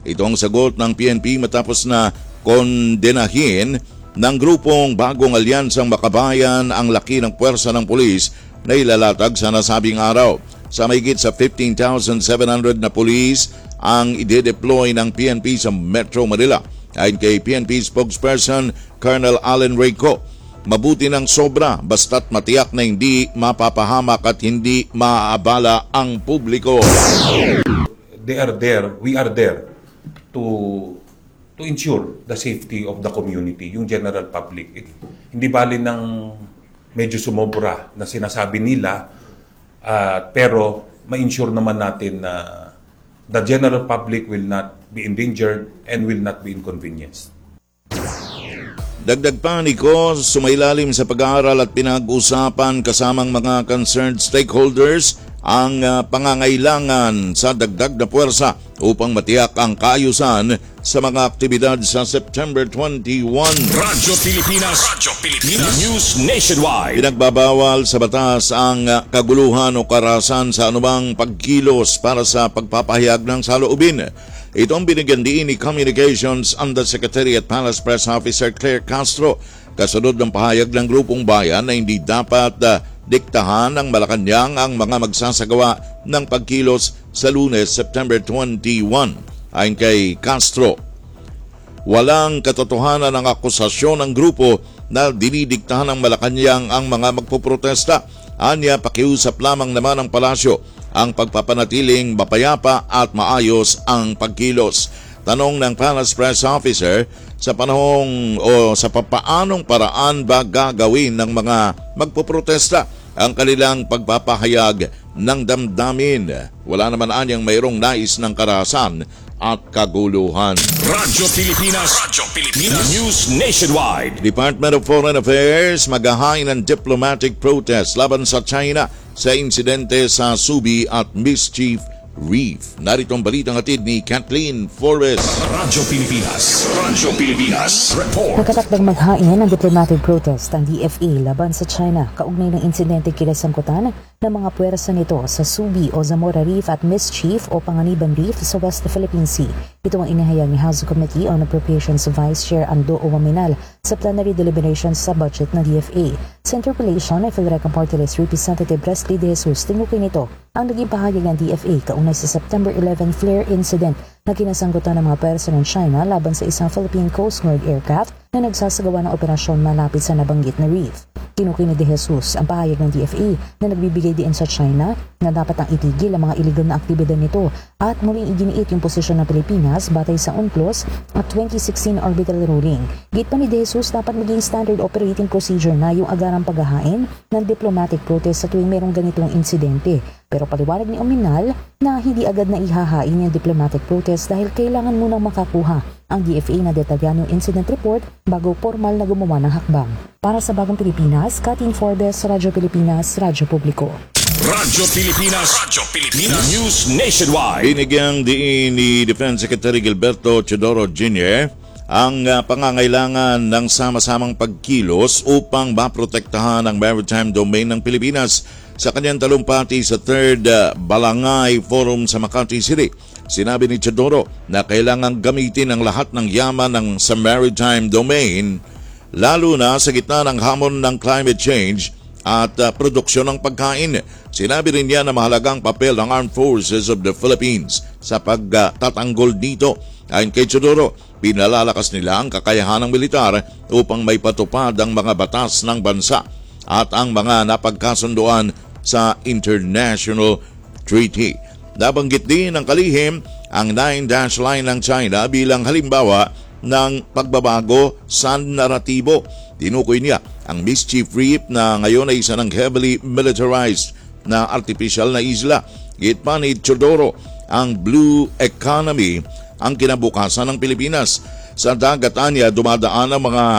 Ito ang sagot ng PNP matapos na kondenahin ng grupong Bagong Alyansang Makabayan ang laki ng puwersa ng pulis na ilalatag sa nasabing araw. Sa mahigit sa 15,700 na pulis ang ide-deploy ng PNP sa Metro Manila. Ayon kay PNP spokesperson Colonel Allen Reyco, mabuti ng sobra basta't matiyak na hindi mapapahamak at hindi maaabala ang publiko. They are there, we are there to ensure the safety of the community, yung general public. Hindi bali ng medyo sumobra na sinasabi nila, pero ma-ensure naman natin na the general public will not be endangered and will not be inconvenienced. Dagdag pa niko, sumailalim sa pag-aaral at pinag-usapan kasamang mga concerned stakeholders ang pangangailangan sa dagdag na puwersa upang matiyak ang kaayusan sa mga aktibidad sa September 21. Radyo Pilipinas News Nationwide. Pinagbabawal sa batas ang kaguluhan o karahasan sa anumang pagkilos para sa pagpapahayag ng saloobin. Ito ang binigyan diin ni Communications Undersecretary at Palace Press Officer Claire Castro kasunod ng pahayag ng grupong bayan na hindi dapat diktahan ng Malacanang ang mga magsasagawa ng pagkilos sa Lunes, September 21. Ayon kay Castro, walang katotohanan ng akusasyon ng grupo na dinidiktahan ng Malacanang ang mga magpoprotesta. Anya, pakiusap lamang naman ng palasyo ang pagpapanatiling mapayapa at maayos ang pagkilos. Tanong ng Palace Press Officer, sa panahong o sa papaanong paraan ba gagawin ng mga magpoprotesta ang kanilang pagpapahayag ng damdamin? Wala naman anyang mayroong nais ng karahasan at kaguluhan. Radyo Pilipinas News Nationwide. Department of Foreign Affairs maghahain ng diplomatic protest laban sa China sa insidente sa Subi at Mischief Reef. Narito ang balitang hatid ni Kathleen Flores. Radyo Pilipinas Report. Nakatakdang maghain ng diplomatic protest ang DFA laban sa China kaugnay ng insidente kinasangkutan ng mga puwersa nito sa Subi o Zamora Reef at Mischief o Panganiban Reef sa West Philippine Sea. Ito ang inihayag ni House Committee on Appropriations Vice Chair Ando Owaminal sa plenary deliberations sa budget ng DFA. Sa interpellation ay Philrecam Party List Representative Presley De Jesus tinukoy nito ang naging pahayag ng DFA kaugnay sa September 11 flare incident na kinasangkutan ng mga puwersa ng China laban sa isang Philippine Coast Guard aircraft na nagsasagawa ng operasyon malapit sa nabanggit na reef. Tinukoy ni De Jesus ang pahayag ng DFA na nagbibigay diin sa China na dapat ang itigil ang mga iligal na aktibidad nito at muling iginiit yung posisyon ng Pilipinas batay sa UNCLOS at 2016 orbital ruling. Git pa ni De Jesus, dapat maging standard operating procedure na yung agarang paghahain ng diplomatic protest sa tuwing mayroong ganitong insidente. Pero paliwanag ni Ominal na hindi agad na ihahain yung diplomatic protest dahil kailangan munang makakuha ang DFA na detalyanong incident report bago formal na gumawa ng hakbang. Para sa Bagong Pilipinas, Kathleen Forbes, Radyo Pilipinas, Radyo Publiko. Radyo Pilipinas News Nationwide. Binigyang diin ni Defense Secretary Gilberto Teodoro Jr. ang pangangailangan ng sama-samang pagkilos upang maprotektahan ang maritime domain ng Pilipinas sa kanyang talumpati sa 3rd Balangay Forum sa Makati City. Sinabi ni Teodoro na kailangang gamitin ang lahat ng yaman ng sa maritime domain, lalo na sa gitna ng hamon ng climate change at produksyon ng pagkain. Sinabi rin niya na mahalagang papel ng Armed Forces of the Philippines sa pagtatanggol dito. Ayon kay Teodoro, pinalalakas nila ang kakayahan ng militar upang may patupad ang mga batas ng bansa at ang mga napagkasunduan sa international treaty. Nabanggit din ng kalihim ang 9-dash line ng China bilang halimbawa ng pagbabago sa naratibo. Tinukoy niya ang Mischief Reef na ngayon ay isa ng heavily militarized na artificial na isla. Git pa ni Teodoro, ang blue economy ang kinabukasan ng Pilipinas. Sa dagatan niya dumadaan ang mga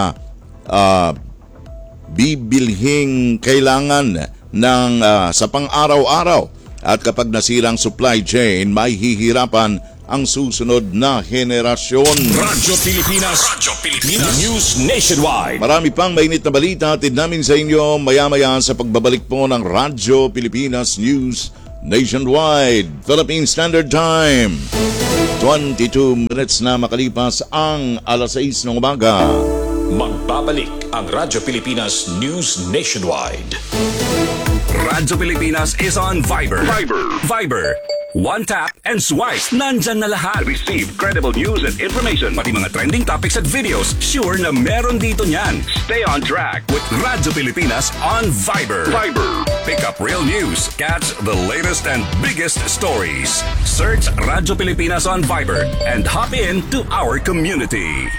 bibilhing kailangan ng sa pang-araw-araw. At kapag nasirang supply chain, may hihirapan ang susunod na henerasyon. Radyo Pilipinas News Nationwide. Marami pang mainit na balita atid namin sa inyo maya-maya sa pagbabalik po ng Radyo Pilipinas News Nationwide, Philippine Standard Time. 22 minutes na makalipas ang alas 6 ng umaga. Magbabalik ang Radyo Pilipinas News Nationwide. Radyo Pilipinas is on Viber. Viber. One tap and swipe. Nandyan na lahat. Receive credible news and information. Pati mga trending topics at videos. Sure na meron dito niyan. Stay on track with Radyo Pilipinas on Viber. Pick up real news. Catch the latest and biggest stories. Search Radyo Pilipinas on Viber and hop in to our community.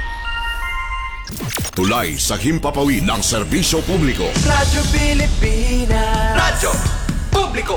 Tulay sa himpapawid ng serbisyo publiko. Radyo Pilipinas. Radyo Publiko.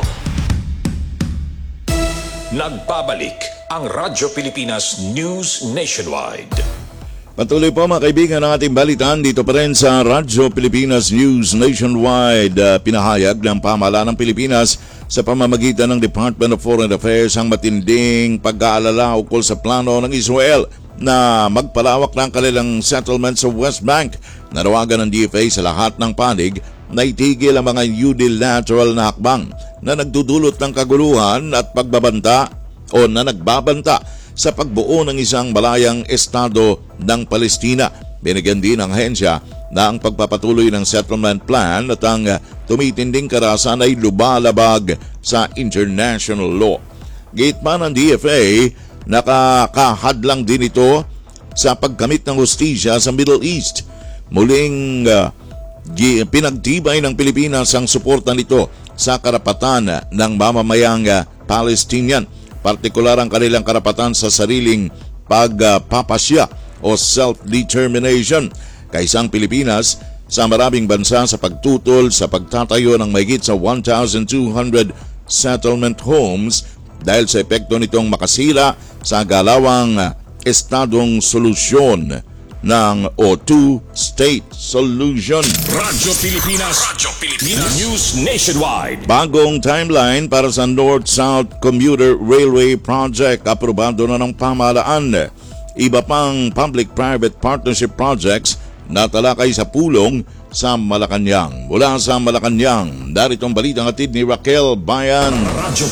Nagbabalik ang Radyo Pilipinas News Nationwide. Patuloy po mga kaibigan ang ating balitan dito pa rin sa Radyo Pilipinas News Nationwide. Pinahayag ng pamahalaan ng Pilipinas sa pamamagitan ng Department of Foreign Affairs ang matinding pag-aalala ukol sa plano ng Israel na magpalawak ng kanilang settlement sa West Bank. Nanawagan ng DFA sa lahat ng panig na itigil ang mga unilateral na hakbang na nagdudulot ng kaguluhan at pagbabanta o na nagbabanta sa pagbuo ng isang malayang estado ng Palestina. Binigyan din ng ahensya na ang pagpapatuloy ng settlement plan at ang tumitinding karahasan ay lumalabag sa international law. Gitman ng DFA, nakakahadlang din ito sa pagkamit ng hustisya sa Middle East. Muling pinagtibay ng Pilipinas ang suporta nito sa karapatan ng mamamayang Palestinian, partikular ang kanilang karapatan sa sariling pagpapasya o self-determination. Kaisang Pilipinas sa maraming bansa sa pagtutol sa pagtatayo ng mahigit sa 1,200 settlement homes dahil sa epekto nitong makasira sa galawang estadong solusyon ng o two-state solution. Radyo Pilipinas News Nationwide. Bagong timeline para sa North-South Commuter Railway Project, aprobado na ng pamahalaan. Iba pang public-private partnership projects na talakay sa pulong sa Malacanang. Mula sa Malacanang, narito ang balitang hatid ni Raquel Bayan. Radyo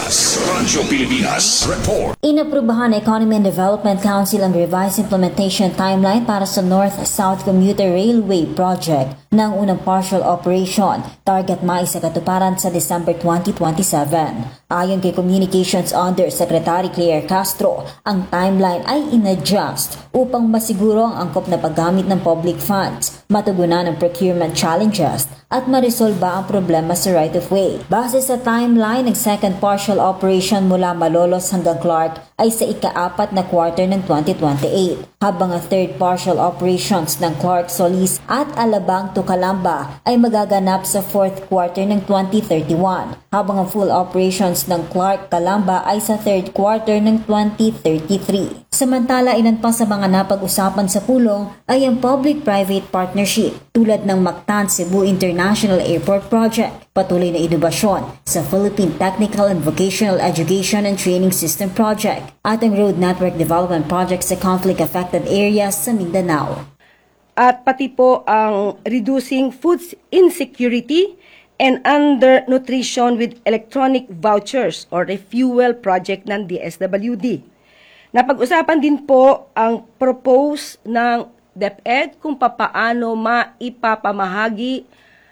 Pilipinas Report. Inaprubahan ng Economy and Development Council ang revised implementation timeline para sa North-South Commuter Railway Project ng unang partial operation. Target maisakatuparan sa December 2027. Ayon kay Communications Undersecretary Claire Castro, ang timeline ay inadjust upang masiguro ang angkop na paggamit ng public funds, matugunan ang procurement challenges at maresolba ang problema sa right-of-way. Base sa timeline, ang second partial operation mula Malolos hanggang Clark ay sa ika-4 na quarter ng 2028, habang ang third partial operations ng Clark, Solis at Alabang to Calamba ay magaganap sa fourth quarter ng 2031, habang ang full operations ng Clark, Calamba ay sa third quarter ng 2033. Samantala, ilan pa sa mga napag-usapan sa pulong ay ang public-private partnership tulad ng Mactan Cebu International Airport Project, patuloy na inobasyon sa Philippine Technical and Vocational Education and Training System Project at ang Road Network Development Project sa conflict-affected areas sa Mindanao. At pati po ang reducing food insecurity and undernutrition with electronic vouchers or refuel project ng DSWD. Napag-usapan din po ang propose ng DepEd kung papaano maipapamahagi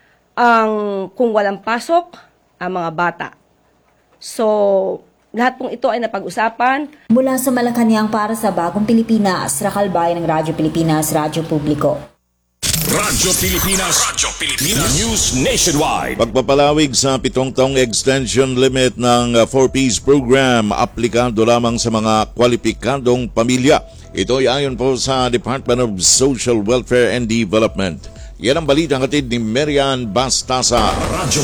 ang kung walang pasok ang mga bata. So, lahat pong ito ay napag-usapan. Mula sa Malacanang para sa Bagong Pilipinas, Raquel Bayan ng Radyo Pilipinas, Radyo Publiko. Radyo Pilipinas News Nationwide. Pagpapalawig sa 7 taong extension limit ng 4Ps program, aplikado lamang sa mga kwalipikadong pamilya. Ito ay ayon po sa Department of Social Welfare and Development. Yan ang balitang hatid ni Marian Bastasa. Radyo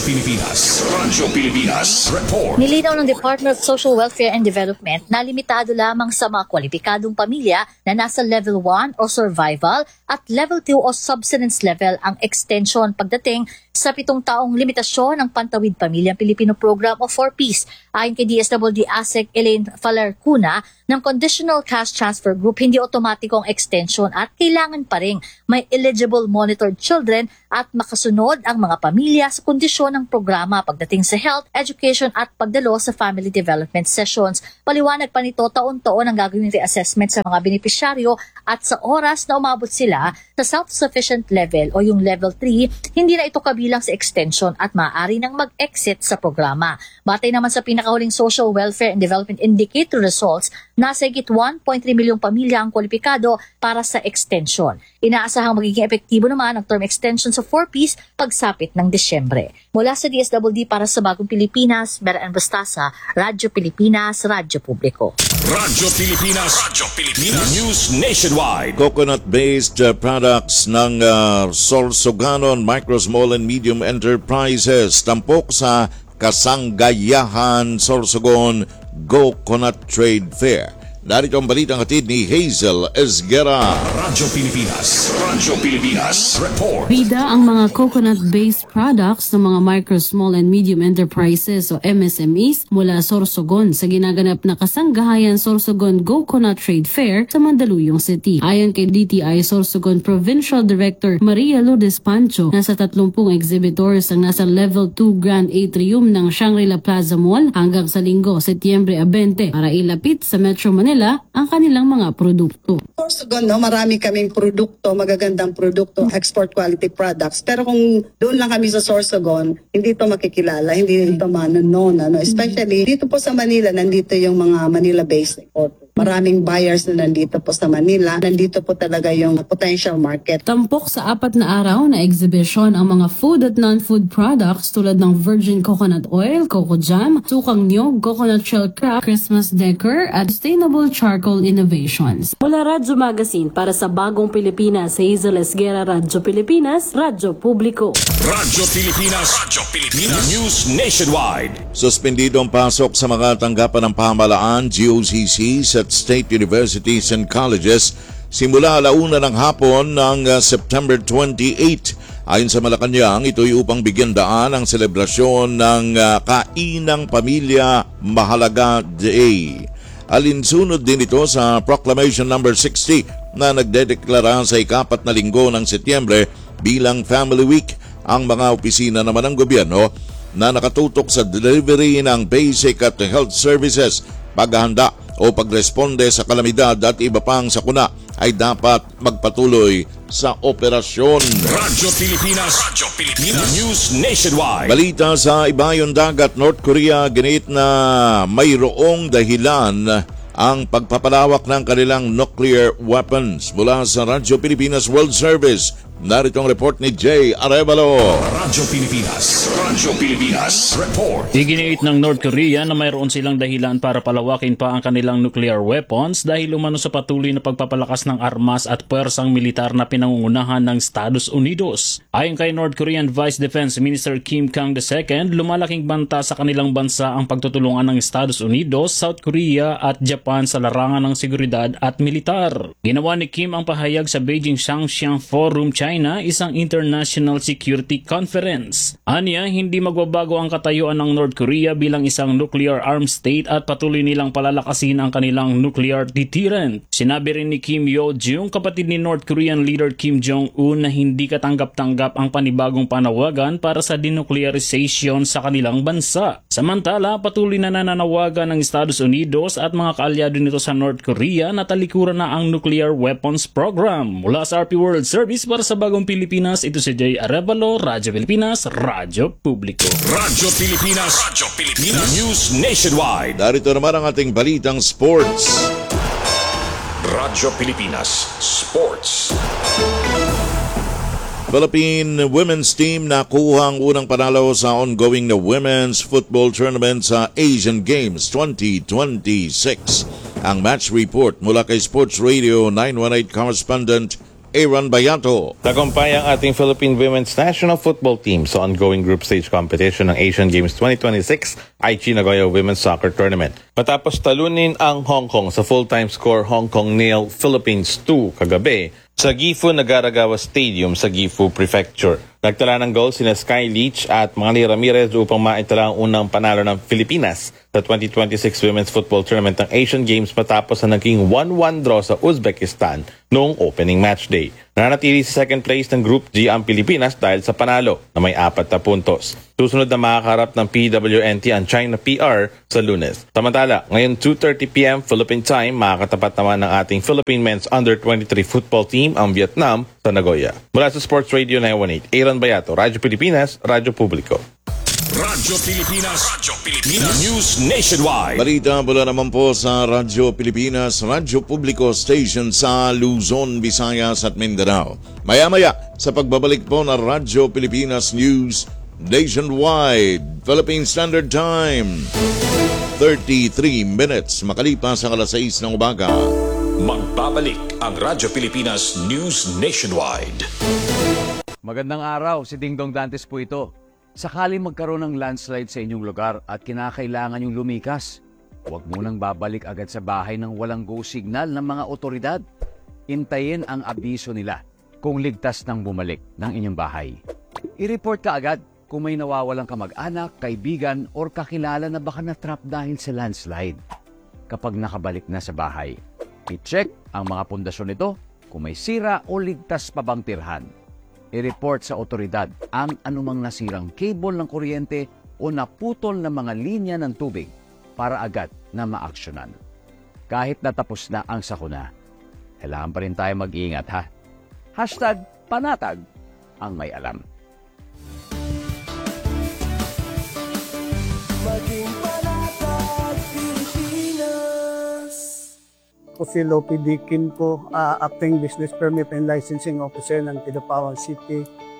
Pilipinas Report. Nilinaw ng Department of Social Welfare and Development na limitado lamang sa mga kwalipikadong pamilya na nasa Level 1 o Survival at Level 2 o Subsistence level ang extension pagdating sa 7 taong limitasyon ng Pantawid Pamilyang Pilipino Program o 4Ps. Ayon kay DSWD ASEC Elaine Falarcuna ng Conditional Cash Transfer Group, hindi otomatikong extension at kailangan pa rin may eligible monitored children at makasunod ang mga pamilya sa kondisyon ng programa pagdating sa health, education at pagdalo sa family development sessions. Paliwanag pa nito, taon-taon ang gagawing reassessment sa mga benepisyaryo at sa oras na umabot sila sa self-sufficient level o yung level 3, hindi na ito kabilang sa extension at maaari nang mag-exit sa programa. Batay naman sa pinakahuling Social Welfare and Development Indicator results, nasa higit 1.3 milyong pamilya ang kwalipikado para sa extension. Inaasahang magiging epektibo naman ang term extension sa 4Ps pagsapit ng Disyembre. Mula sa DSWD para sa Bagong Pilipinas, Beraan Bastasa, Radyo Pilipinas, Radyo Publiko. Radyo Pilipinas News Nationwide. Coconut-based products ng Sorsoganon Micro, Small and Medium Enterprises tampok sa Kasanggayahan Sorsogon Coconut Trade Fair. Narito ang balitang hatid ni Hazel Esguera. Radyo Pilipinas Report. Bida ang mga coconut-based products ng mga micro, small and medium enterprises o MSMEs mula Sorsogon sa ginaganap na Kasanggahayan Sorsogon Coconut Trade Fair sa Mandaluyong City. Ayon kay DTI Sorsogon Provincial Director Maria Lourdes Pancho, nasa 30 exhibitors ang nasa Level 2 Grand Atrium ng Shangri-La Plaza Mall hanggang sa Linggo, Setyembre 20 para ilapit sa Metro Manila ang kanilang mga produkto. Sorsogon, marami kaming produkto, magagandang produkto, export quality products. Pero kung doon lang kami sa Sorsogon, hindi ito makikilala, hindi ito manonon. Especially dito po sa Manila, nandito yung mga Manila-based importers. Maraming buyers na nandito po sa Manila. Nandito po talaga yung potential market. Tampok sa 4 na araw na exhibition ang mga food at non-food products tulad ng virgin coconut oil, coco jam, sukang niyog, coconut shell craft, Christmas decor at sustainable charcoal innovations. Mula Radyo Magazine para sa Bagong Pilipinas, Hazel Esguera, Radyo Pilipinas, Radyo Publiko. Radyo Pilipinas News Nationwide. Suspendido ang pasok sa mga tanggapan ng pamahalaan, GOCCs at state universities and colleges simula 1:00 ng hapon ng September 28. Ayon sa Malacanang, ito'y upang bigyan daan ang selebrasyon ng Kainang Pamilya Mahalaga Day. Alinsunod din ito sa Proclamation No. 60 na nagdedeklara sa 4 na linggo ng Setyembre bilang Family Week. Ang mga opisina naman ng gobyerno na nakatutok sa delivery ng basic at health services, paghahanda o pagresponde sa kalamidad at iba pang sakuna ay dapat magpatuloy sa operasyon. Radyo Pilipinas News Nationwide. Balita sa Ibayong Dagat, North Korea, ginit na mayroong dahilan ang pagpapalawak ng kanilang nuclear weapons. Mula sa Radyo Pilipinas World Service, narito ang report ni Jay Arevalo. Radyo Pilipinas Report. Iginiit ng North Korea na mayroon silang dahilan para palawakin pa ang kanilang nuclear weapons dahil umano sa patuloy na pagpapalakas ng armas at puwersang militar na pinangungunahan ng Estados Unidos. Ayon kay North Korean Vice Defense Minister Kim Kang II, lumalaking banta sa kanilang bansa ang pagtutulungan ng Estados Unidos, South Korea at Japan sa larangan ng seguridad at militar. Ginawa ni Kim ang pahayag sa Beijing Shangxiang Forum, China, isang international security conference. Aniya, hindi magbabago ang katayuan ng North Korea bilang isang nuclear armed state at patuloy nilang palalakasin ang kanilang nuclear deterrent. Sinabi rin ni Kim Yo-jong, kapatid ni North Korean leader Kim Jong-un, na hindi katanggap-tanggap ang panibagong panawagan para sa denuclearization sa kanilang bansa. Samantala, patuloy na nananawagan ng Estados Unidos at mga kaalyado nito sa North Korea na talikuran na ang nuclear weapons program. Mula sa RP World Service para sa Bagong Pilipinas, ito si Jay Arevalo, Radyo Pilipinas, Radyo Publiko. Radyo Pilipinas News Nationwide. Narito naman ang ating balitang sports. Radyo Pilipinas Sports. Philippine women's team nakuha ang unang panalo sa ongoing na women's football tournament sa Asian Games 2026. Ang match report mula kay Sports Radio 918 correspondent Aaron Bayato. Tagumpay ang ating Philippine Women's National Football Team sa ongoing group stage competition ng Asian Games 2026 Aichi Nagoya Women's Soccer Tournament. Matapos talunin ang Hong Kong sa full-time score Hong Kong 0, Philippines 2 kagabi sa Gifu Nagaragawa Stadium sa Gifu Prefecture. Nagtala ng goal sina Sky Leach at Manny Ramirez upang maitala ang unang panalo ng Pilipinas sa 2026 Women's Football Tournament ng Asian Games matapos na naging 1-1 draw sa Uzbekistan noong opening match day. Nananatili sa second place ng Group G ang Pilipinas dahil sa panalo na may 4 na puntos. Susunod na makakaharap ng PWNT ang China PR sa Lunes. Samantala, ngayon 2:30 p.m. Philippine time, makakatapat naman ng ating Philippine Men's Under-23 football team ang Vietnam sa Nagoya. Mula sa Sports Radio 918, Aaron Bayato, Radyo Pilipinas, Radyo Publiko. Radyo Pilipinas. News Nationwide. Balita mula naman po sa Radyo Pilipinas, Radyo Publiko Station sa Luzon, Visayas at Mindanao. Maya-maya sa pagbabalik po ng Radyo Pilipinas News Nationwide, Philippine Standard Time, 33 minutes makalipas ang 6:00 ng umaga. Magbabalik ang Radyo Pilipinas News Nationwide. Magandang araw, si Dingdong Dantes po ito. Sakali magkaroon ng landslide sa inyong lugar at kinakailangan yung lumikas, huwag munang babalik agad sa bahay ng walang go signal ng mga otoridad. Intayin ang abiso nila kung ligtas nang bumalik ng inyong bahay. I-report ka agad kung may nawawalang kamag-anak, kaibigan, or kakilala na baka na-trap dahil sa landslide. Kapag nakabalik na sa bahay, i-check ang mga pundasyon nito kung may sira o ligtas pa bang tirhan. I-report sa otoridad ang anumang nasirang cable ng kuryente o naputol na mga linya ng tubig para agad na maaksyonan. Kahit natapos na ang sakuna, kailangan pa rin tayo mag-iingat ha. #panatag ang may alam. Maging panatag Pilipinas. Ako si Lopi Dikin po, Acting Business Permit and Licensing Officer ng Kidapawan City.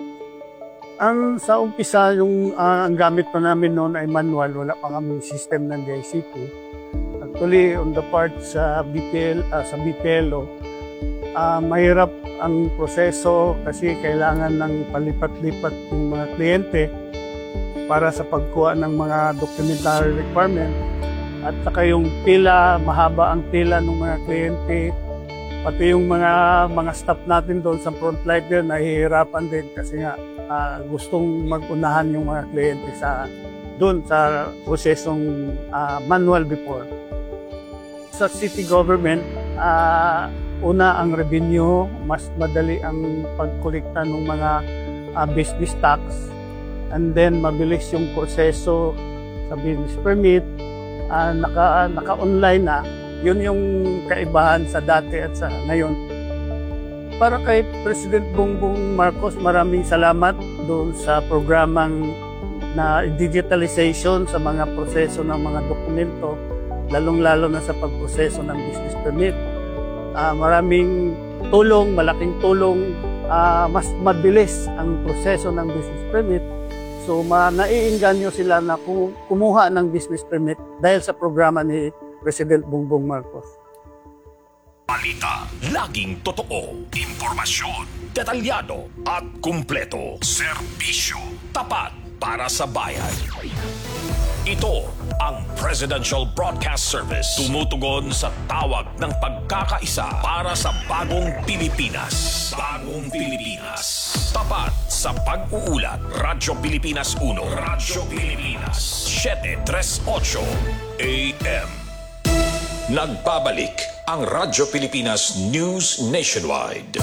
Sa umpisa, ang gamit pa namin noon ay manual, wala pa kami system ng DICT. Actually, on the part sa BPLO, mahirap ang proseso kasi kailangan ng palipat-lipat yung mga kliyente para sa pagkuha ng mga documentary requirement. At saka yung pila, mahaba ang pila ng mga kliyente. Pati yung mga staff natin doon sa frontliner nahihirapan din kasi nga gustong mag-unahan yung mga kliyente doon sa prosesong manual before. Sa city government, una ang revenue, mas madali ang pagkolekta ng mga business tax. And then mabilis yung proseso sa business permit. Naka-online na, yun yung kaibahan sa dati at sa ngayon. Para kay President Bongbong Marcos, maraming salamat doon sa programang na digitalization sa mga proseso ng mga dokumento, lalong-lalo na sa pagproseso ng business permit. Maraming tulong, malaking tulong, mas mabilis ang proseso ng business permit. So, naiinganyo sila na kumuha ng business permit dahil sa programa ni President Bongbong Marcos. Balita, laging totoo. Impormasyon, detalyado at kumpleto. Serbisyo, tapat para sa bayan. Ito ang Presidential Broadcast Service. Tumutugon sa tawag ng pagkakaisa para sa bagong Pilipinas. Bagong Pilipinas. Tapat sa pag-uulat. Radyo Pilipinas 1. Radyo Pilipinas 738 AM. Nagbabalik ang Radyo Pilipinas News Nationwide.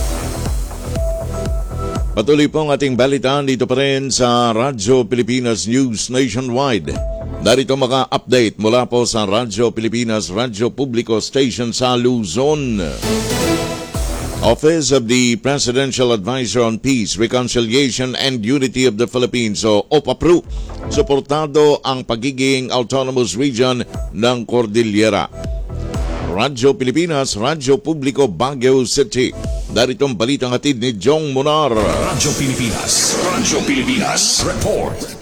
Patuloy pong ating balitaan dito pa rin sa Radyo Pilipinas News Nationwide. Narito maka-update mula po sa Radyo Pilipinas Radyo Publiko Station sa Luzon. Office of the Presidential Advisor on Peace, Reconciliation and Unity of the Philippines o OPAPRU, suportado ang pagiging autonomous region ng Cordillera. Radyo Pilipinas, Radyo Publiko, Baguio City. Daritong balitang hatid ni Jong Monar. Radyo Pilipinas, Radyo Pilipinas, report.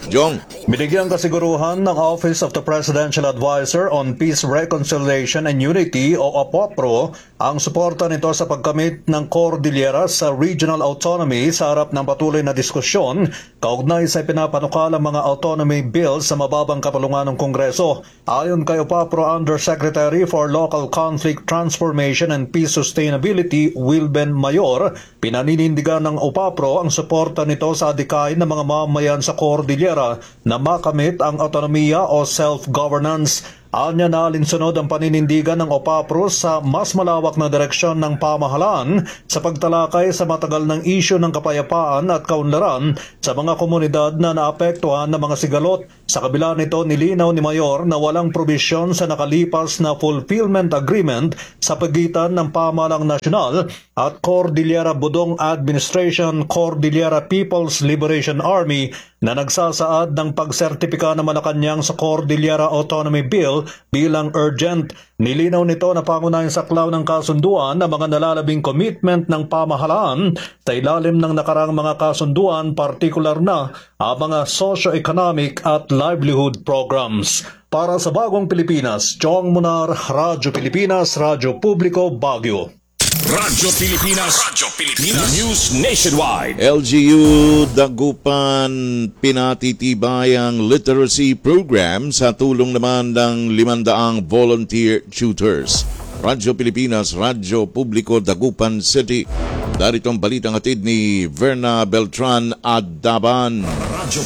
Jong. Binigyang kasiguruhan ng Office of the Presidential Advisor on Peace, Reconciliation and Unity o OPOPRO ang suporta nito sa pagkamit ng Cordillera sa regional autonomy sa harap ng patuloy na diskusyon kaugnay sa pinapanukalang mga autonomy bills sa mababang kapulungan ng Kongreso. Ayon kay OPOPRO Undersecretary for Local Conflict Transformation and Peace Sustainability Wilben Mayor, pinaninindigan ng OPOPRO ang suporta nito sa adikain ng mga mamayan sa Cordillera na makamit ang autonomiya o self-governance. Anya na alinsunod ang paninindigan ng OPOPRO sa mas malawak na direksyon ng pamahalaan sa pagtalakay sa matagal ng isyu ng kapayapaan at kaunlaran sa mga komunidad na naapektuhan ng mga sigalot. Sa kabila nito, nilinaw ni Mayor na walang probisyon sa nakalipas na fulfillment agreement sa pagitan ng pamahalang nasyonal at Cordillera Budong Administration Cordillera People's Liberation Army na nagsasaad ng pagsertipika ng Malacanang sa Cordillera Autonomy Bill bilang urgent. Nilinaw nito na pangunahing saklaw ng kasunduan ng mga nalalabing commitment ng pamahalaan sa ilalim ng nakarang mga kasunduan, partikular na ang mga socio-economic at livelihood programs. Para sa Bagong Pilipinas, Chong Munar, Radyo Pilipinas, Radyo Publiko, Baguio. Radyo Pilipinas, News Nationwide. LGU Dagupan pinatitibay ang literacy program sa tulong naman ng 500 volunteer tutors. Radyo Pilipinas, Radyo Publiko, Dagupan City. Darito ang balitang hatid ni Verna Beltran Adaban. Radyo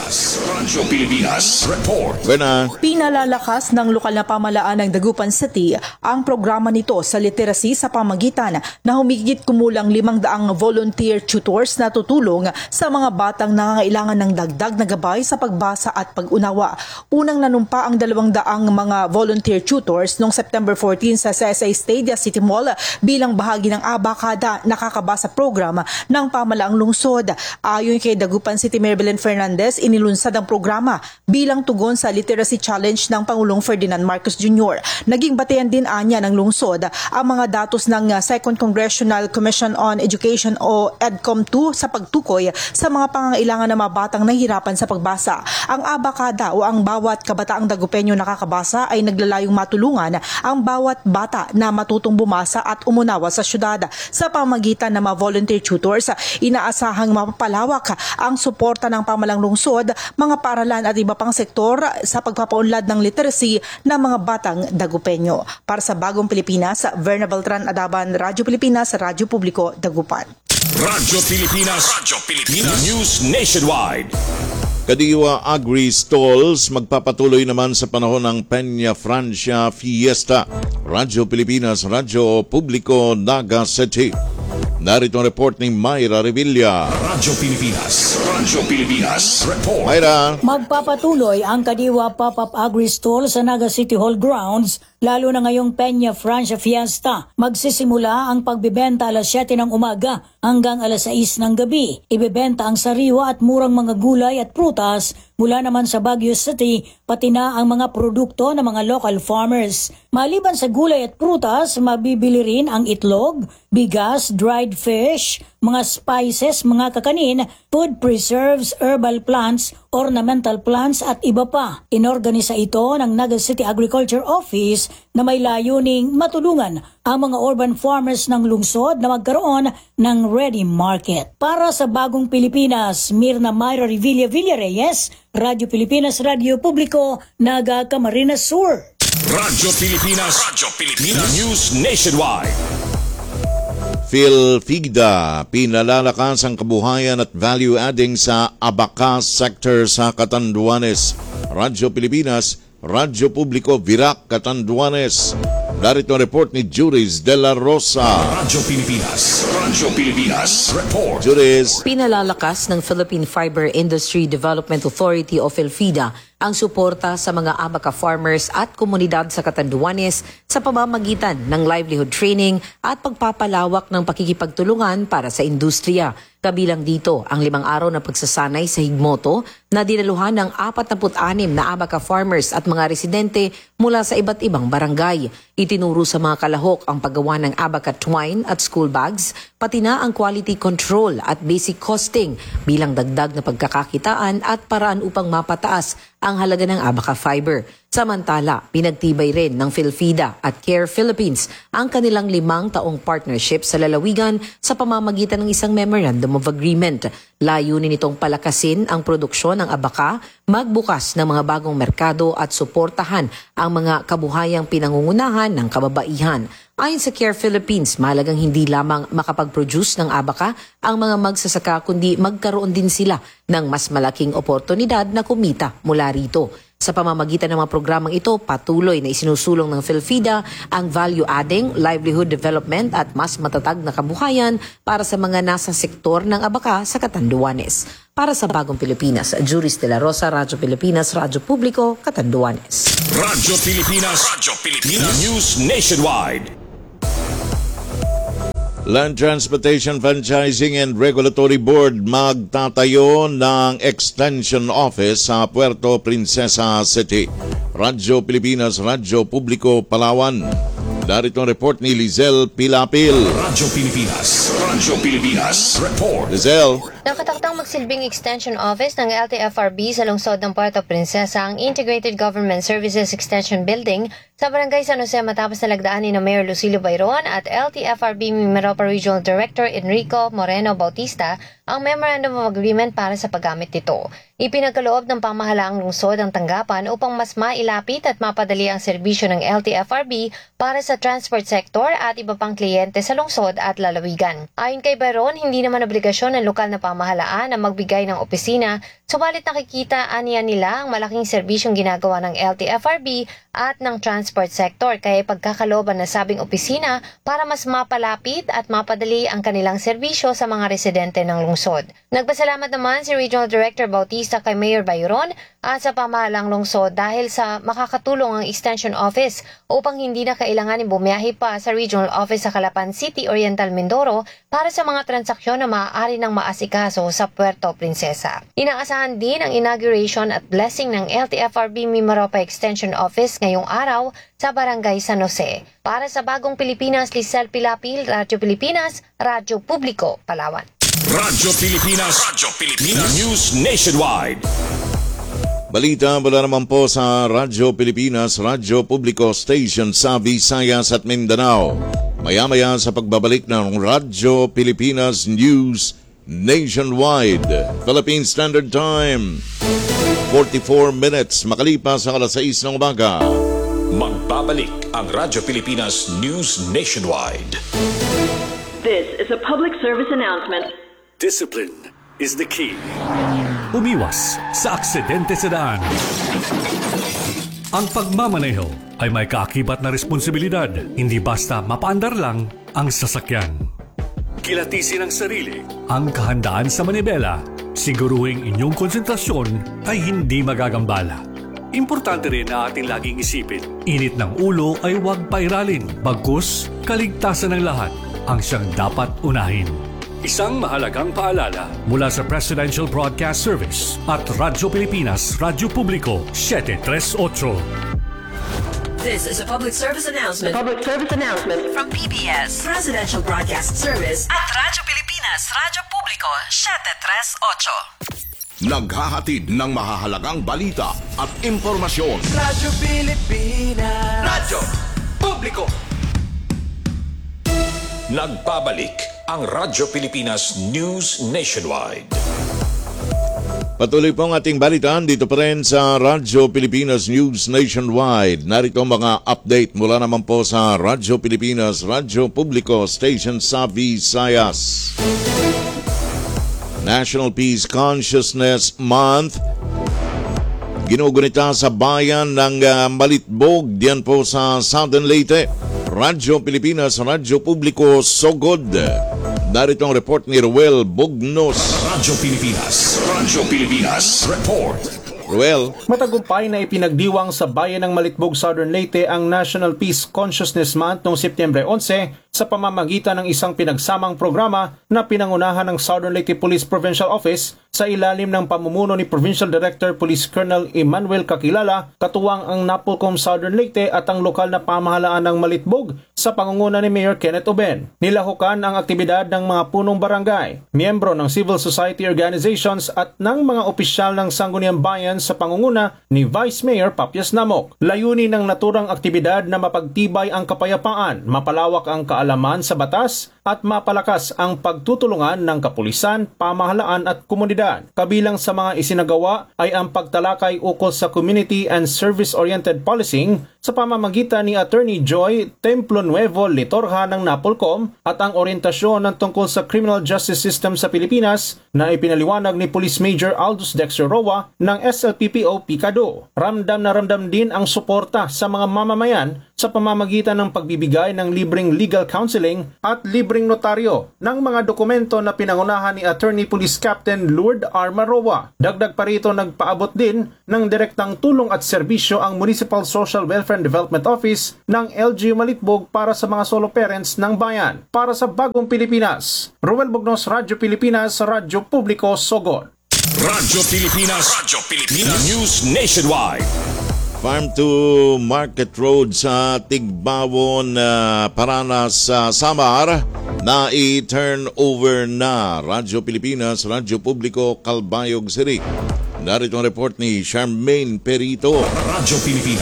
Pilipinas, report. Verna. Pinalalakas ng lokal na pamahalaan ng Dagupan City ang programa nito sa literacy sa pamagitan na humigit kumulang 500 volunteer tutors na tutulong sa mga batang nangangailangan ng dagdag na gabay sa pagbasa at pag-unawa. Unang nanumpa ang 200 mga volunteer tutors noong September 14 sa CSA Stadia City Mall bilang bahagi ng Abakada nakakabasa program ng pamahalaang lungsod. Ayon kay Dagupan City Mayor Belen Fernandez, inilunsad ang programa bilang tugon sa literacy challenge ng Pangulong Ferdinand Marcos Jr. Naging batayan din anya ng lungsod ang mga datos ng 2nd Congressional Commission on Education o EDCOM2 sa pagtukoy sa mga pangangailangan ng mga batang nahihirapan sa pagbasa. Ang Abakada o ang bawat kabataang Dagupenyo nakakabasa ay naglalayong matulungan ang bawat bata na matutong bumasa at umunawa sa syudad. Sa pamagitan ng mga volunteer tutors, inaasahang mapapalawak ang suporta ng pamalang lungsod, mga paaralan at iba pang sektor sa pagpapaunlad ng literacy ng mga batang Dagupenyo. Para sa Bagong Pilipinas, Verna Beltran Adaban, Radyo Pilipinas, Radyo Publiko, Dagupan. Radyo Pilipinas, News Nationwide. Kadiwa Agri-Stalls magpapatuloy naman sa panahon ng Peña Francia Fiesta. Radyo Pilipinas, Radyo Publiko, Naga City. Narito ang report ni Mayra Revilla. Radyo Pilipinas, report. Mayra. Magpapatuloy ang Kadiwa Pop-Up Agri-Stall sa Naga City Hall grounds lalo na ngayong Peña Francia Fiesta. Magsisimula ang pagbibenta alas 7 ng umaga hanggang alas 6 ng gabi. Ibebenta ang sariwa at murang mga gulay at prutas mula naman sa Baguio City, pati na ang mga produkto ng mga local farmers. Maliban sa gulay at prutas, mabibili rin ang itlog, bigas, dried fish, mga spices, mga kakanin, food preserves, herbal plants, ornamental plants at iba pa. Inorganisa ito ng Naga City Agriculture Office na may layuning matulungan ang mga urban farmers ng lungsod na magkaroon ng ready market. Para sa Bagong Pilipinas, Mirna Mayra Revilla Villareyes, Radyo Pilipinas, Radyo Publiko, Naga, Camarines Sur. Radyo Pilipinas, News Nationwide. PhilFigda, pinalalakas ang kabuhayan at value-adding sa Abaca sector sa Catanduanes. Radyo Pilipinas, Radyo Publiko, Virac, Catanduanes. Narito ang report ni Juris de la Rosa. Radyo Pilipinas, report. Juris. Pinalalakas ng Philippine Fiber Industry Development Authority o PhilFida ang suporta sa mga Abaca farmers at komunidad sa Catanduanes sa pamamagitan ng livelihood training at pagpapalawak ng pakikipagtulungan para sa industriya. Kabilang dito ang 5 araw na pagsasanay sa higmoto na dinaluhan ng 46 na Abaca farmers at mga residente mula sa iba't ibang barangay. Itinuro sa mga kalahok ang paggawa ng Abaca twine at school bags, pati na ang quality control at basic costing bilang dagdag na pagkakakitaan at paraan upang mapataas ang halaga ng Abaca fiber. Samantala, pinagtibay rin ng Philfida at Care Philippines ang kanilang 5 taong partnership sa lalawigan sa pamamagitan ng isang Memorandum of Agreement. Layunin nitong palakasin ang produksyon ng Abaca, magbukas ng mga bagong merkado at suportahan ang mga kabuhayang pinangungunahan ng kababaihan. Ayon sa Care Philippines, mahalagang hindi lamang makapag-produce ng Abaca ang mga magsasaka kundi magkaroon din sila ng mas malaking oportunidad na kumita mula rito. Sa pamamagitan ng mga programang ito, patuloy na isinusulong ng Philfida ang value-adding, livelihood development at mas matatag na kabuhayan para sa mga nasa sektor ng Abaca sa Catanduanes. Para sa Bagong Pilipinas, Juris de la Rosa, Radyo Pilipinas, Radyo Publiko, Catanduanes. Radyo Pilipinas News Nationwide. Land Transportation Franchising and Regulatory Board magtatayo ng Extension Office sa Puerto Princesa City. Radyo Pilipinas, Radyo Publiko, Palawan. Darito ang report ni Lizelle Pilapil. Radyo Pilipinas Report. Lizelle. Nakatakdang magsilbing extension office ng LTFRB sa lungsod ng Puerto Princesa ang Integrated Government Services Extension Building sa Barangay San Jose matapos nalagdaan ni Mayor Lucilio Bayron at LTFRB Mimaropa Regional Director Enrico Moreno Bautista ang Memorandum of Agreement para sa paggamit nito. Ipinagkaloob ng pamahalaang lungsod ang tanggapan upang mas mailapit at mapadali ang serbisyo ng LTFRB para sa transport sector at iba pang kliyente sa lungsod at lalawigan. Ayon kay Bayron, hindi naman obligasyon ng lokal na pamahalaan na magbigay ng opisina, subalit nakikita aniya nila ang malaking serbisyong ginagawa ng LTFRB at ng transport sector kaya pagkakalooban na sabing opisina para mas mapalapit at mapadali ang kanilang serbisyo sa mga residente ng lungsod. Nagpasalamat naman si Regional Director Bautista kay Mayor Bayron at sa pamahalang lungsod dahil sa makakatulong ang Extension Office upang hindi na kailanganin bumiyahe pa sa Regional Office sa Calapan City, Oriental Mindoro para sa mga transaksyon na maaari ng maasikaso sa Puerto Princesa. Inaasahan din ang inauguration at blessing ng LTFRB Mimaropa Extension Office ngayong araw sa Barangay San Jose. Para sa Bagong Pilipinas, Lizelle Pilapil, Radyo Pilipinas, Radyo Publiko, Palawan. Radyo Pilipinas News Nationwide. Balita mula naman po sa Radyo Pilipinas, Radyo Publiko Station sa Visayas at Mindanao. Maya-maya sa pagbabalik ng Radyo Pilipinas News Nationwide. Philippine Standard Time, 44 minutes makalipas ang alas 6 ng umaga. Magbabalik ang Radyo Pilipinas News Nationwide. This is a public service announcement. Discipline is the key. Umiwas sa aksidente sa daan. Ang pagmamaneho ay may kaakibat na responsibilidad, hindi basta mapaandar lang ang sasakyan. Kilatisin ang sarili, ang kahandaan sa manibela, siguruhing inyong konsentrasyon ay hindi magagambala. Importante rin na ating laging isipin, init ng ulo ay huwag pairalin, bagkus kaligtasan ng lahat ang siyang dapat unahin. Isang mahalagang paalala mula sa Presidential Broadcast Service at Radyo Pilipinas, Radyo Publiko, 738. This is a public service announcement. From PBS, Presidential Broadcast Service at Radyo Pilipinas, Radyo Publiko, 738. Naghahatid ng mahahalagang balita at impormasyon. Radyo Pilipinas, Radyo Publiko. Nagbabalik ang Radyo Pilipinas News Nationwide. Patuloy pong ating balitaan dito pa rin sa Radyo Pilipinas News Nationwide. Narito mga update mula naman po sa Radyo Pilipinas, Radyo Publiko Station sa Visayas. National Peace Consciousness Month ginugunita sa bayan ng Malitbog diyan po sa Southern Leyte. Radyo Pilipinas, Radyo Publiko, Sogod. Narito ang report ni Ruel Bugnos. Radyo Pilipinas Report. Ruel. Matagumpay na ipinagdiwang sa bayan ng Malitbog, Southern Leyte ang National Peace Consciousness Month noong Setyembre 11 sa pamamagitan ng isang pinagsamang programa na pinangunahan ng Southern Leyte Police Provincial Office sa ilalim ng pamumuno ni Provincial Director Police Colonel Emmanuel Kakilala, katuwang ang NAPOLCOM Southern Leyte at ang lokal na pamahalaan ng Malitbog sa pangunguna ni Mayor Kenneth Oben. Nilahukan ang aktibidad ng mga punong barangay, miyembro ng civil society organizations at ng mga opisyal ng Sangguniang Bayan sa pangunguna ni Vice Mayor Papias Namok. Layunin ng naturang aktibidad na mapagtibay ang kapayapaan, mapalawak ang kaalaman sa batas at mapalakas ang pagtutulungan ng kapulisan, pamahalaan at komunidad. Kabilang sa mga isinagawa ay ang pagtalakay ukol sa community and service-oriented policing sa pamamagitan ni Attorney Joy Templo Nuevo Litorja ng NAPOLCOM at ang orientasyon ng tungkol sa criminal justice system sa Pilipinas na ipinaliwanag ni Police Major Aldous Dexter Roa ng SLPPO Picado. Ramdam na ramdam din ang suporta sa mga mamamayan sa pamamagitan ng pagbibigay ng libreng legal counseling at libreng notaryo ng mga dokumento na pinangunahan ni Attorney Police Captain Lourdes Arma Roa. Dagdag pa rito, nagpaabot din ng direktang tulong at serbisyo ang Municipal Social Welfare and Development Office ng LGU Malitbog para sa mga solo parents ng bayan. Para sa Bagong Pilipinas, Ruel Bugnos, Radyo Pilipinas, Radyo Publiko, Sogod. Radyo Pilipinas, News Nationwide. Farm to Market Road sa Tigbawon, Paranas, Samar na i-turn over na. Radyo Pilipinas, Radyo Publiko, Calbayog City. Narito ang report ni Charmaine Perito. Radyo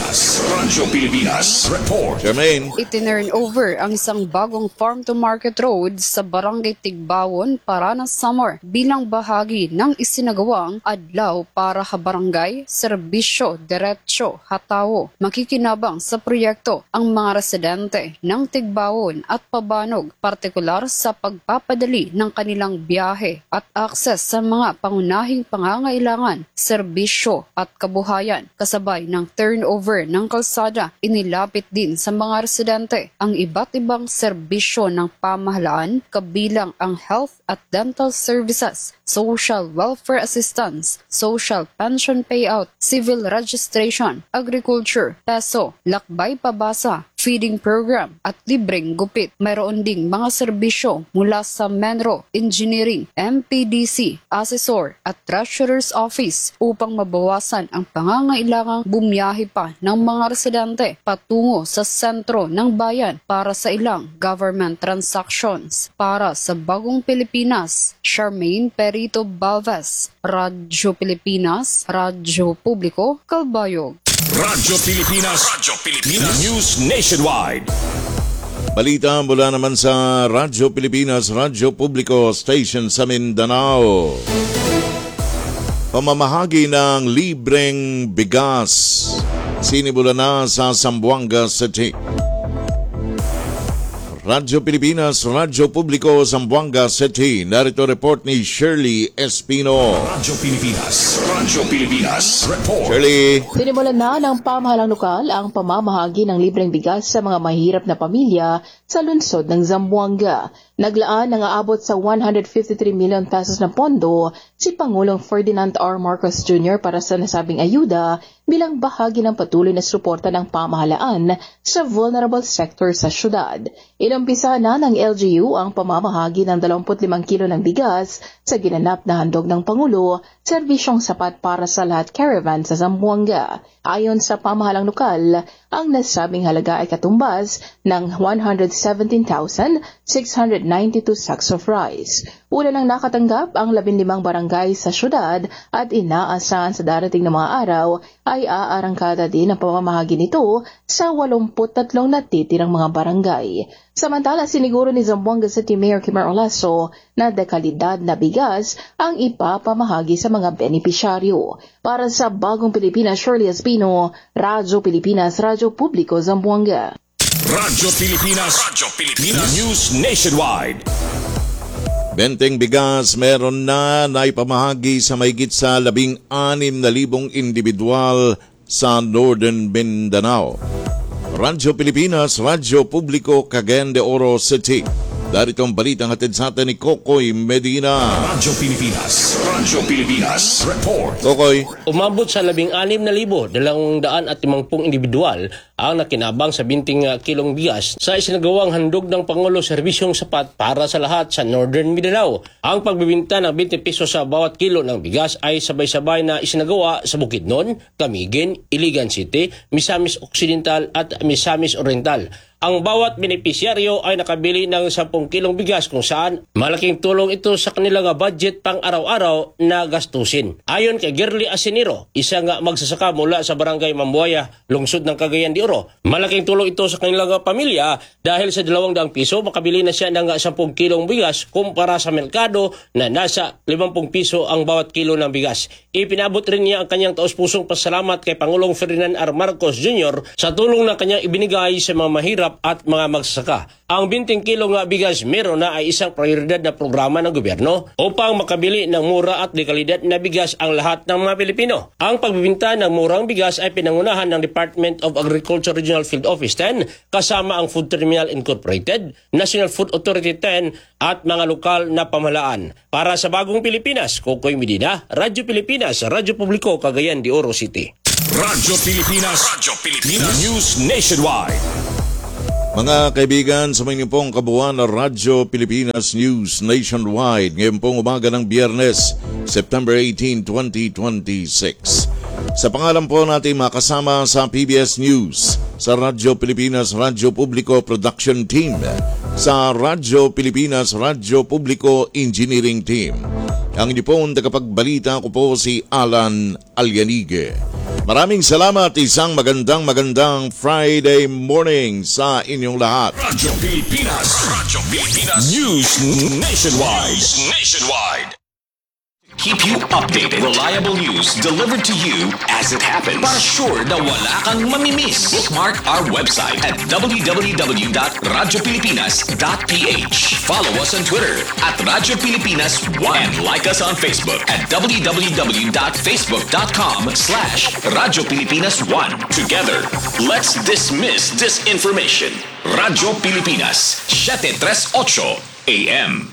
Pilipinas Report. Charmaine. Itinurn over ang isang bagong farm-to-market road sa Barangay Tigbawon, Paranas, Samar bilang bahagi ng isinagawang adlaw para kabarangay, serbisyo, diretsyo, hatawo. Makikinabang sa proyekto ang mga residente ng Tigbawon at Pabanog, partikular sa pagpapadali ng kanilang biyahe at akses sa mga pangunahing pangangailangan, serbisyo at kabuhayan. Kasabay ng turnover ng kalsada, inilapit din sa mga residente ang iba't ibang serbisyo ng pamahalaan, kabilang ang health at dental services, social welfare assistance, social pension payout, civil registration, agriculture, peso, lakbay pabasa, feeding program at libreng gupit. Mayroon ding mga serbisyo mula sa Menro, Engineering, MPDC, Assessor at Treasurer's Office upang mabawasan ang pangangailangang bumiyahe pa ng mga residente patungo sa sentro ng bayan para sa ilang government transactions. Para sa Bagong Pilipinas, Charmaine Perito Balvez, Radyo Pilipinas, Radyo Publiko, Calbayog. Radyo Pilipinas, News Nationwide. Balita mula naman sa Radyo Pilipinas, Radyo Publiko Station sa Mindanao. Pamamahagi ng libreng bigas sinimula na sa Zamboanga City. Radyo Pilipinas, Radyo Publiko, Zamboanga City. Narito report ni Shirley Espino. Radyo Pilipinas Report. Shirley. Sinimulan na ng pamahalang lokal ang pamamahagi ng libreng bigas sa mga mahirap na pamilya sa lungsod ng Zamboanga. Naglaan ng aabot sa 153 million pesos na pondo si Pangulong Ferdinand R. Marcos Jr. para sa nasabing ayuda bilang bahagi ng patuloy na suporta ng pamahalaan sa vulnerable sector sa syudad. Inumpisa na ng LGU ang pamamahagi ng 25 kilo ng bigas sa ginanap na handog ng Pangulo, serbisyong sapat para sa lahat caravan sa Zamboanga. Ayon sa pamahalang lokal, ang nasabing halaga ay katumbas ng 117,692 sacks of rice. Una nang nakatanggap ang 15 barangay sa syudad at inaasahan sa darating na mga araw ay aarangkada din ang pamamahagi nito sa 83 natitirang mga barangay. Samantala, siniguro ni Zamboanga City Mayor Kimar Olaso na dekalidad na bigas ang ipapamahagi sa mga benepisyaryo. Para sa Bagong Pilipinas, Shirley Espino, Radyo Pilipinas, Radyo Publiko, Zamboanga. Radyo Pilipinas, News Nationwide. Benteng bigas meron na naipamahagi sa mahigit sa 16,000 individual sa Northern Mindanao. Radyo Pilipinas, Radyo Publiko, Cagayan de Oro City. Darito ang balitang hatid sa atin ni Kokoy Medina. Radyo Pilipinas Report. Kokoy. Umabot sa 16,250 individual ang nakinabang sa 20 kilong bigas sa isinagawang handog ng Pangulo Serbisyong Sapat para sa lahat sa Northern Mindanao. Ang pagbibinta ng 20 piso sa bawat kilo ng bigas ay sabay-sabay na isinagawa sa Bukidnon, Camiguin, Iligan City, Misamis Occidental at Misamis Oriental. Ang bawat benepisyaryo ay nakabili ng 10 kilong bigas kung saan malaking tulong ito sa kanilang budget pang araw-araw na gastusin. Ayon kay Girly Asiniro, isang magsasaka mula sa Barangay Mambuaya, lungsod ng Cagayan de Oro, malaking tulong ito sa kanilang pamilya dahil sa 200 piso makabili na siya ng 10 kilong bigas kumpara sa merkado na nasa 50 piso ang bawat kilo ng bigas. Ipinabot rin niya ang kanyang taos-pusong pasalamat kay Pangulong Ferdinand R. Marcos Jr. sa tulong na kanyang ibinigay sa mga mahirap at mga magsasaka. Ang 20 kilong bigas meron na ay isang prioridad na programa ng gobyerno upang makabili ng mura at dekalidad na bigas ang lahat ng mga Pilipino. Ang pagbibinta ng murang bigas ay pinangunahan ng Department of Agriculture Regional Field Office 10 kasama ang Food Terminal Incorporated, National Food Authority 10 at mga lokal na pamahalaan. Para sa Bagong Pilipinas, Kokoy Medina, Radyo Pilipinas, Radyo Publiko, Cagayan de Oro City. Radyo Pilipinas News Nationwide. Mga kaibigan, sa mga pong kabuuan ng Radyo Pilipinas News Nationwide, ngayon pong umaga ng Biyernes, September 18, 2026. Sa pangalan po natin makasama sa PBS News, sa Radyo Pilipinas Radyo Publiko Production Team, sa Radyo Pilipinas Radyo Publiko Engineering Team. Ang inyo pong tagapagbalita ko po si Alan Alyanige. Maraming salamat, isang magandang Friday morning sa inyong lahat. Radyo Pilipinas News Nationwide. Keep you updated. Reliable news delivered to you as it happens. Para sure na wala kang mamimiss. Bookmark our website at www.radiopilipinas.ph. Follow us on Twitter at Radyo Pilipinas 1 and like us on Facebook at www.facebook.com/Radyo Pilipinas 1. Together, let's dismiss disinformation. Radyo Pilipinas 738 AM.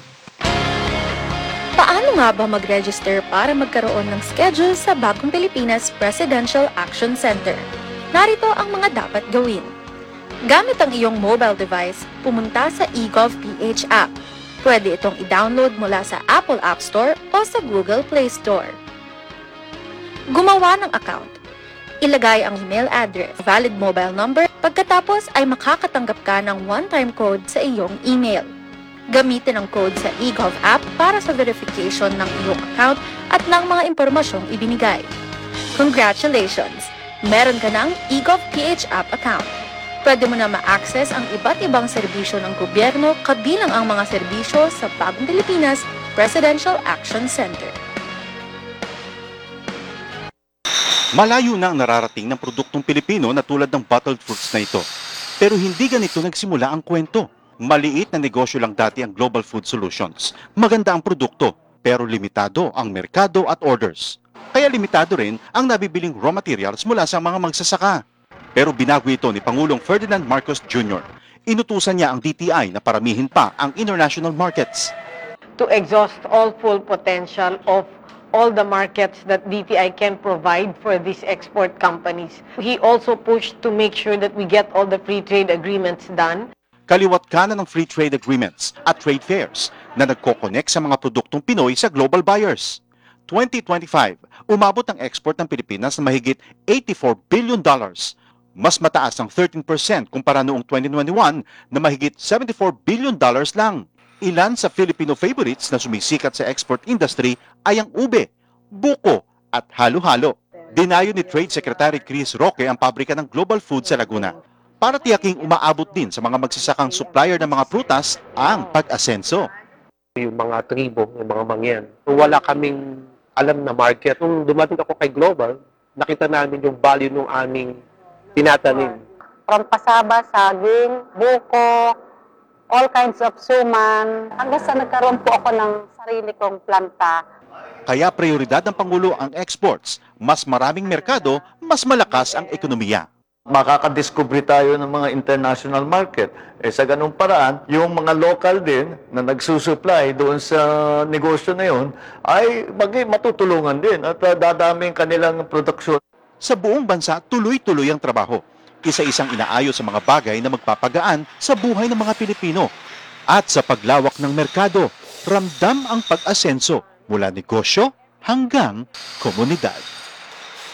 Paano nga ba mag-register para magkaroon ng schedule sa Bagong Pilipinas Presidential Action Center? Narito ang mga dapat gawin. Gamit ang iyong mobile device, pumunta sa eGov.ph app. Pwede itong i-download mula sa Apple App Store o sa Google Play Store. Gumawa ng account. Ilagay ang email address, valid mobile number, pagkatapos ay makakatanggap ka ng one-time code sa iyong email. Gamitin ang code sa eGov app para sa verification ng iyong account at ng mga impormasyong ibinigay. Congratulations! Meron ka ng eGov.ph app account. Pwede mo na ma-access ang iba't ibang serbisyo ng gobyerno kabilang ang mga serbisyo sa Bagong Pilipinas Presidential Action Center. Malayo na ang nararating ng produktong Pilipino na tulad ng bottled fruits na ito. Pero hindi ganito nagsimula ang kwento. Maliit na negosyo lang dati ang Global Food Solutions. Maganda ang produkto, pero limitado ang merkado at orders. Kaya limitado rin ang nabibiling raw materials mula sa mga magsasaka. Pero binago ito ni Pangulong Ferdinand Marcos Jr. Inutusan niya ang DTI na paramihin pa ang international markets. To exhaust all full potential of all the markets that DTI can provide for these export companies. He also pushed to make sure that we get all the free trade agreements done. Kaliwat kanan ng free trade agreements at trade fairs na nagko-connect sa mga produktong Pinoy sa global buyers. 2025, umabot ang export ng Pilipinas na mahigit $84 billion. Mas mataas ang 13% kumpara noong 2021 na mahigit $74 billion lang. Ilan sa Filipino favorites na sumisikat sa export industry ay ang ube, buko at halo-halo. Dinayo ni Trade Secretary Chris Roque ang pabrika ng Global Food sa Laguna para tiyaking umaabot din sa mga magsasakang supplier ng mga prutas ang pag-asenso. Yung mga tribo, yung mga mangyan, wala kaming alam na market. Nung dumating ako kay Global, nakita namin yung value ng aming tinatanim. From pasaba, saging, buko, all kinds of suman, hanggang sa nagkaroon po ako ng sarili kong planta. Kaya prioridad ng Pangulo ang exports. Mas maraming merkado, mas malakas ang ekonomiya. Makakadiscover tayo ng mga international market. Sa ganung paraan, yung mga local din na nagsusupply doon sa negosyo na yun ay matutulungan din at dadami kanilang produksyon. Sa buong bansa, tuloy-tuloy ang trabaho. Isa-isang inaayos sa mga bagay na magpapagaan sa buhay ng mga Pilipino. At sa paglawak ng merkado, ramdam ang pag-asenso mula negosyo hanggang komunidad.